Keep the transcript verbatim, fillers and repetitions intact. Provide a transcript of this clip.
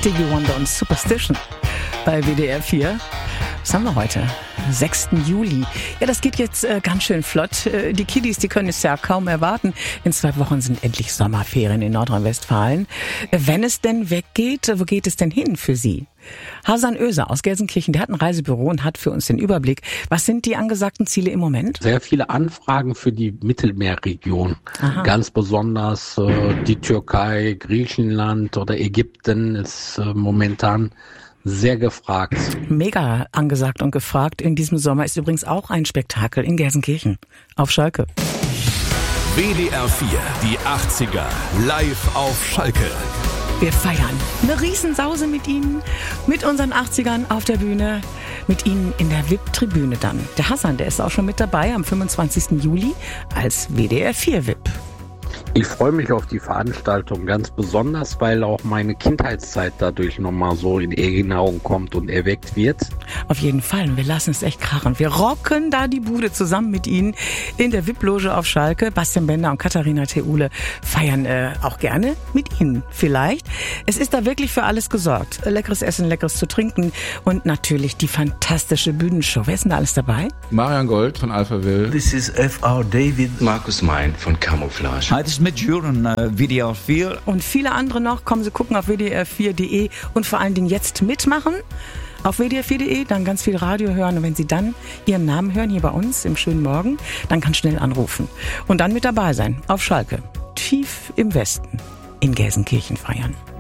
Stevie Wonder und Superstition bei W D R vier. Was haben wir heute? sechsten Juli. Ja, das geht jetzt äh, ganz schön flott. Äh, die Kiddies, die können es ja kaum erwarten. In zwei Wochen sind endlich Sommerferien in Nordrhein-Westfalen. Äh, wenn es denn weggeht, äh, wo geht es denn hin für Sie? Hasan Özer aus Gelsenkirchen, der hat ein Reisebüro und hat für uns den Überblick. Was sind die angesagten Ziele im Moment? Sehr viele Anfragen für die Mittelmeerregion. Aha. Ganz besonders äh, die Türkei, Griechenland oder Ägypten ist äh, momentan sehr gefragt. Mega angesagt und gefragt. In diesem Sommer ist übrigens auch ein Spektakel in Gelsenkirchen auf Schalke. W D R vier, die achtziger, live auf Schalke. Wir feiern eine Riesensause mit Ihnen, mit unseren achtzigern auf der Bühne, mit Ihnen in der V I P-Tribüne dann. Der Hasan, der ist auch schon mit dabei am fünfundzwanzigsten Juli als W D R vier V I P. Ich freue mich auf die Veranstaltung ganz besonders, weil auch meine Kindheitszeit dadurch nochmal so in Erinnerung kommt und erweckt wird. Auf jeden Fall. Und wir lassen es echt krachen. Wir rocken da die Bude zusammen mit Ihnen in der V I P-Loge auf Schalke. Bastian Bender und Katharina Theule feiern äh, auch gerne mit Ihnen vielleicht. Es ist da wirklich für alles gesorgt. Leckeres Essen, leckeres zu trinken und natürlich die fantastische Bühnenshow. Wer ist denn da alles dabei? Marian Gold von Alpha Will. This is F R David. Markus Mein von Camouflage. Hi, this is mit Juren, uh, W D R vier. Und viele andere noch. Kommen Sie gucken auf W D R vier Punkt de und vor allen Dingen jetzt mitmachen. Auf W D R vier Punkt de, dann ganz viel Radio hören. Und wenn Sie dann Ihren Namen hören, hier bei uns im schönen Morgen, dann kann schnell anrufen. Und dann mit dabei sein auf Schalke. Tief im Westen in Gelsenkirchen feiern.